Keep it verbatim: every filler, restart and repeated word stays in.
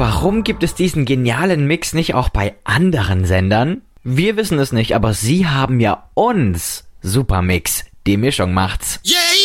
warum gibt es diesen genialen Mix nicht auch bei anderen Sendern? Wir wissen es nicht, aber sie haben ja uns Supermix. Die Mischung macht's. Yeah!